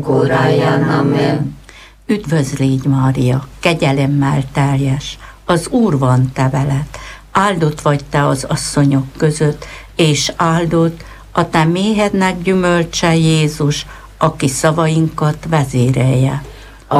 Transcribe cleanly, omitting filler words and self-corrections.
óráján. Amen. Üdvözl légy, Mária, kegyelemmel teljes, az Úr van te veled, áldott vagy te az asszonyok között, és áldott a te méhednek gyümölcse Jézus, aki szavainkat vezérelje.